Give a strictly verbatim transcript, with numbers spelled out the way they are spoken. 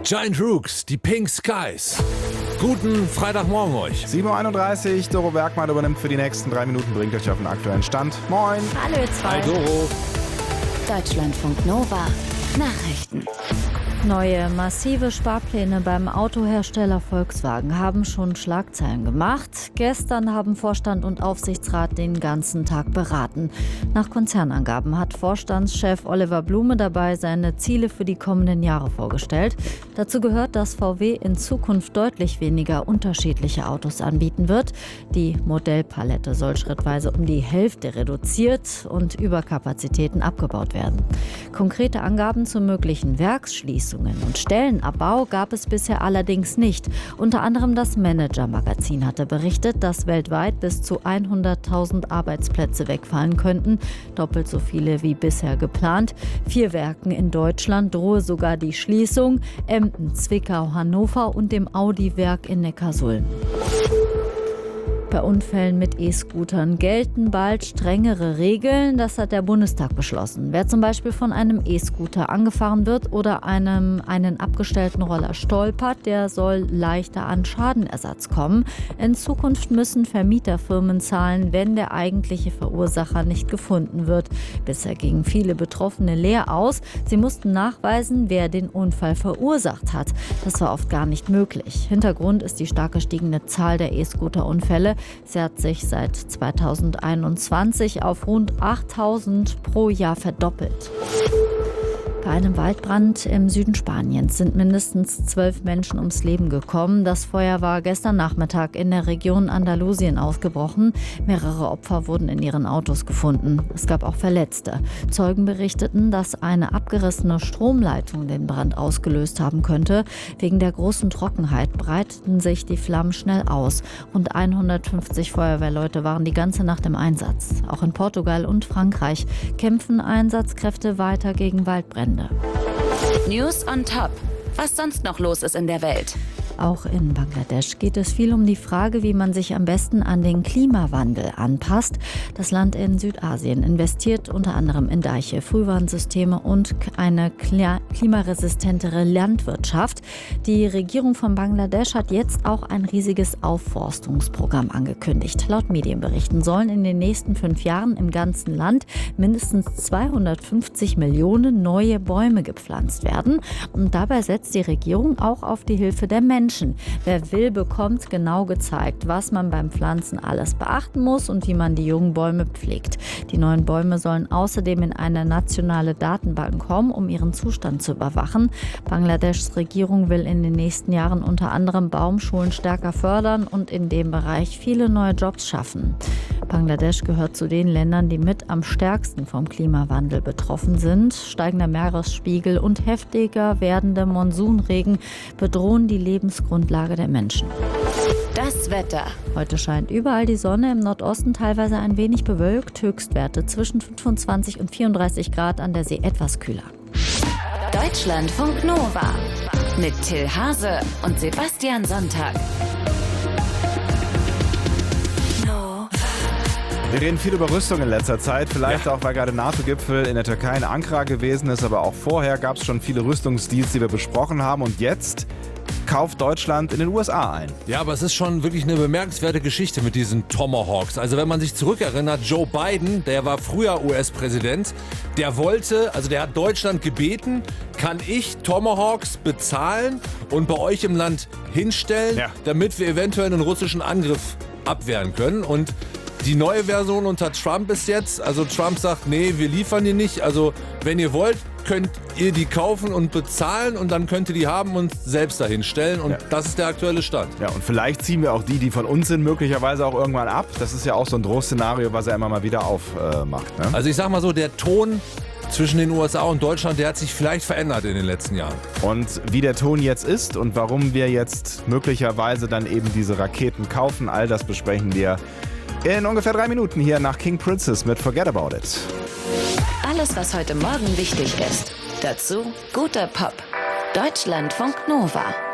Giant Rooks, die Pink Skies. Guten Freitagmorgen euch. sieben Uhr einunddreißig, Doro Bergmann übernimmt für die nächsten drei Minuten, bringt euch auf den aktuellen Stand. Moin. Hallo ihr zwei. Hi Doro. Deutschlandfunk Nova. Nachrichten. Neue massive Sparpläne beim Autohersteller Volkswagen haben schon Schlagzeilen gemacht. Gestern haben Vorstand und Aufsichtsrat den ganzen Tag beraten. Nach Konzernangaben hat Vorstandschef Oliver Blume dabei seine Ziele für die kommenden Jahre vorgestellt. Dazu gehört, dass V W in Zukunft deutlich weniger unterschiedliche Autos anbieten wird. Die Modellpalette soll schrittweise um die Hälfte reduziert und Überkapazitäten abgebaut werden. Konkrete Angaben zu möglichen Werksschließungen und Stellenabbau gab es bisher allerdings nicht. Unter anderem das Manager-Magazin hatte berichtet, dass weltweit bis zu hunderttausend Arbeitsplätze wegfallen könnten, doppelt so viele wie bisher geplant. Vier Werken in Deutschland drohe sogar die Schließung: Emden, Zwickau, Hannover und dem Audi-Werk in Neckarsulm. Bei Unfällen mit E-Scootern gelten bald strengere Regeln. Das hat der Bundestag beschlossen. Wer zum Beispiel von einem E-Scooter angefahren wird oder einem einen abgestellten Roller stolpert, der soll leichter an Schadenersatz kommen. In Zukunft müssen Vermieterfirmen zahlen, wenn der eigentliche Verursacher nicht gefunden wird. Bisher gingen viele Betroffene leer aus. Sie mussten nachweisen, wer den Unfall verursacht hat. Das war oft gar nicht möglich. Hintergrund ist die stark gestiegene Zahl der E-Scooter-Unfälle. Sie hat sich seit zweitausendeinundzwanzig auf rund achttausend pro Jahr verdoppelt. Bei einem Waldbrand im Süden Spaniens sind mindestens zwölf Menschen ums Leben gekommen. Das Feuer war gestern Nachmittag in der Region Andalusien ausgebrochen. Mehrere Opfer wurden in ihren Autos gefunden. Es gab auch Verletzte. Zeugen berichteten, dass eine abgerissene Stromleitung den Brand ausgelöst haben könnte. Wegen der großen Trockenheit breiteten sich die Flammen schnell aus. Rund hundertfünfzig Feuerwehrleute waren die ganze Nacht im Einsatz. Auch in Portugal und Frankreich kämpfen Einsatzkräfte weiter gegen Waldbrände. News on Top. Was sonst noch los ist in der Welt? Auch in Bangladesch geht es viel um die Frage, wie man sich am besten an den Klimawandel anpasst. Das Land in Südasien investiert unter anderem in Deiche, Frühwarnsysteme und eine klimaresistentere Landwirtschaft. Die Regierung von Bangladesch hat jetzt auch ein riesiges Aufforstungsprogramm angekündigt. Laut Medienberichten sollen in den nächsten fünf Jahren im ganzen Land mindestens zweihundertfünfzig Millionen neue Bäume gepflanzt werden. Und dabei setzt die Regierung auch auf die Hilfe der Menschen. Wer will, bekommt genau gezeigt, was man beim Pflanzen alles beachten muss und wie man die jungen Bäume pflegt. Die neuen Bäume sollen außerdem in eine nationale Datenbank kommen, um ihren Zustand zu überwachen. Bangladeschs Regierung will in den nächsten Jahren unter anderem Baumschulen stärker fördern und in dem Bereich viele neue Jobs schaffen. Bangladesch gehört zu den Ländern, die mit am stärksten vom Klimawandel betroffen sind. Steigender Meeresspiegel und heftiger werdende Monsunregen bedrohen die Lebensgrundlage der Menschen. Das Wetter. Heute scheint überall die Sonne, im Nordosten teilweise ein wenig bewölkt. Höchstwerte zwischen fünfundzwanzig und vierunddreißig Grad, an der See etwas kühler. Deutschlandfunk Nova mit Till Hase und Sebastian Sonntag. Wir reden viel über Rüstung in letzter Zeit, vielleicht ja. auch, weil gerade NATO-Gipfel in der Türkei in Ankara gewesen ist, aber auch vorher gab es schon viele Rüstungsdeals, die wir besprochen haben, und jetzt kauft Deutschland in den U S A ein. Ja, aber es ist schon wirklich eine bemerkenswerte Geschichte mit diesen Tomahawks. Also wenn man sich zurückerinnert, Joe Biden, der war früher U S-Präsident, der wollte, also der hat Deutschland gebeten, kann ich Tomahawks bezahlen und bei euch im Land hinstellen, ja. damit wir eventuell einen russischen Angriff abwehren können. Und die neue Version unter Trump ist jetzt, also Trump sagt, nee, wir liefern die nicht. Also wenn ihr wollt, könnt ihr die kaufen und bezahlen und dann könnt ihr die haben und selbst dahin stellen. Und ja. das ist der aktuelle Stand. Ja, und vielleicht ziehen wir auch die, die von uns sind, möglicherweise auch irgendwann ab. Das ist ja auch so ein Drohszenario, was er immer mal wieder aufmacht. Äh, ne? Also ich sag mal so, der Ton zwischen den U S A und Deutschland, der hat sich vielleicht verändert in den letzten Jahren. Und wie der Ton jetzt ist und warum wir jetzt möglicherweise dann eben diese Raketen kaufen, all das besprechen wir in ungefähr drei Minuten hier nach King Princess mit Forget About It. Alles, was heute Morgen wichtig ist. Dazu guter Pop. Deutschlandfunk Nova.